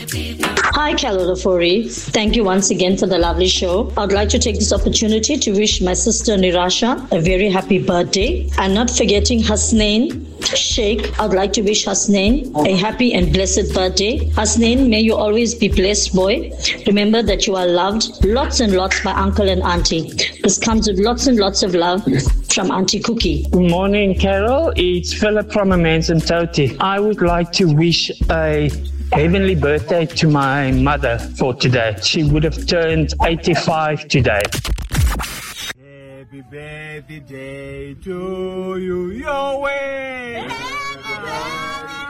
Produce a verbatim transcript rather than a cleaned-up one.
Hi, Kalorafori. Thank you once again for the lovely show. I'd like to take this opportunity to wish my sister Nirasha a very happy birthday. And not forgetting Hasnain Sheikh, I'd like to wish Hasnain a happy and blessed birthday. Hasnain, may you always be blessed, boy. Remember that you are loved lots and lots by uncle and auntie. This comes with lots and lots of love from Auntie Cookie. Good morning, Carol. It's Philip from Amanzimtoti. I would like to wish a heavenly birthday to my mother for today. She would have turned eighty-five today. Happy birthday to you, your way. Happy birthday.